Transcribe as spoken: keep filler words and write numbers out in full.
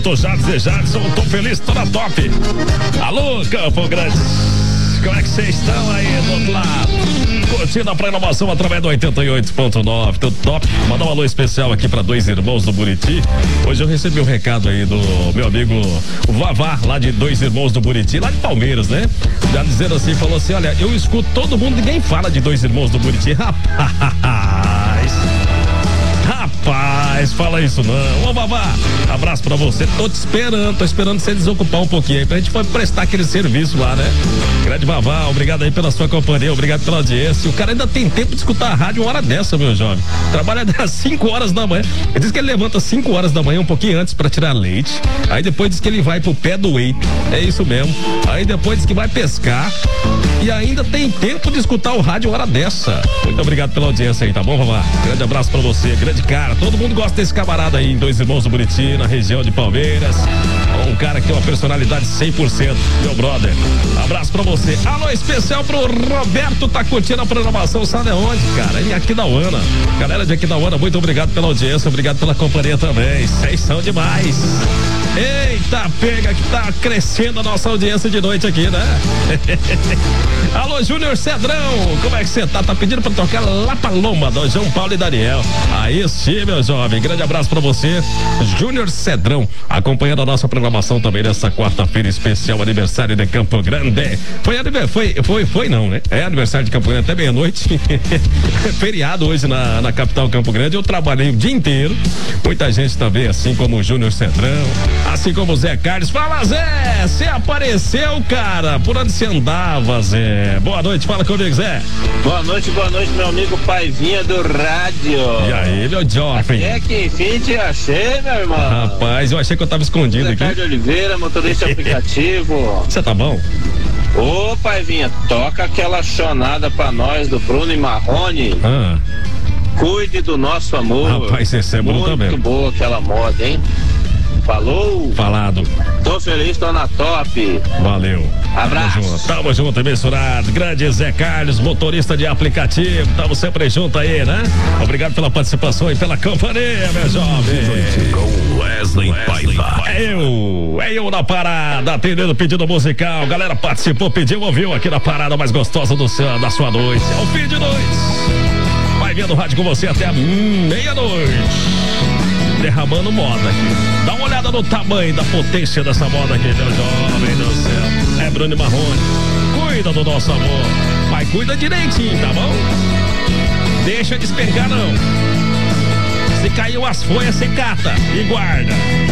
tô Jadson, Jadson, tô feliz, tô na top. Alô, Campo Grande. Como é que vocês estão aí do outro lado? Curtindo a programação através do oitenta e oito ponto nove, tudo top. Mandar um alô especial aqui pra Dois Irmãos do Buriti. Hoje eu recebi um recado aí do meu amigo Vavá, lá de Dois Irmãos do Buriti, lá de Palmeiras, né? Já dizendo assim, falou assim, olha, eu escuto todo mundo, ninguém fala de Dois Irmãos do Buriti. Rapaz... Rapaz, fala isso não. Ô, Babá, abraço pra você. Tô te esperando, tô esperando você desocupar um pouquinho aí pra gente prestar aquele serviço lá, né? Grande Babá, obrigado aí pela sua companhia, obrigado pela audiência. O cara ainda tem tempo de escutar a rádio uma hora dessa, meu jovem. Trabalha às cinco horas da manhã. Ele diz que ele levanta às cinco horas da manhã, um pouquinho antes pra tirar leite. Aí depois diz que ele vai pro pé do Wape. É isso mesmo. Aí depois diz que vai pescar. E ainda tem tempo de escutar o rádio uma hora dessa. Muito obrigado pela audiência aí, tá bom, Babá? Grande abraço pra você, grande cara, todo mundo gosta desse camarada aí em Dois Irmãos do Buriti, na região de Palmeiras. Um cara que tem uma personalidade cem por cento, meu brother. Abraço pra você. Alô especial pro Roberto, tá curtindo a programação, sabe aonde, cara? Em Aquidauana. Galera de Aquidauana, muito obrigado pela audiência, obrigado pela companhia também. Vocês são demais. Eita, pega que tá crescendo a nossa audiência de noite aqui, né? Alô, Júnior Cedrão, como é que você tá? Tá pedindo pra tocar La Paloma, do João Paulo e Daniel. Aí sim, meu jovem, grande abraço pra você, Júnior Cedrão, acompanhando a nossa programação também nessa quarta-feira especial, aniversário de Campo Grande. Foi, foi, foi, foi não, né? É aniversário de Campo Grande até meia-noite. Feriado hoje na, na capital Campo Grande, eu trabalhei o dia inteiro. Muita gente também, assim como o Júnior Cedrão, assim como o Zé Carlos. Fala, Zé, você apareceu, cara, por onde você andava, Zé? Boa noite, fala comigo, Zé. Boa noite, boa noite, meu amigo Paivinha do rádio. E aí, meu jovem? É que enfim te achei, meu irmão. Rapaz, eu achei que eu tava escondido Zé aqui. Zé Carlos Oliveira, motorista aplicativo. Você tá bom? Ô, Paivinha, toca aquela chonada pra nós do Bruno e Marrone. Ah. Cuide do nosso amor. Rapaz, esse é bom também. Muito boa aquela moda, hein? Falou? Falado. Tô feliz, tô na top. Valeu. Abraço. Tamo junto, tamo junto, mensurado. Grande Zé Carlos, motorista de aplicativo. Tamo sempre junto aí, né? Obrigado pela participação e pela companhia, meu jovem. Com Wesley Paiva. É eu, é eu na parada, atendendo o pedido musical. Galera participou, pediu, ouviu aqui na parada mais gostosa do seu, da sua noite. É o fim de noite. Vai vendo o rádio com você até a meia-noite. Derramando moda aqui. Dá uma olhada no tamanho da potência dessa moda aqui, meu jovem do céu. É Bruno Marrone. Cuida do nosso amor. Mas cuida direitinho, tá bom? Deixa despencar não. Se caiu as folhas, você cata e guarda.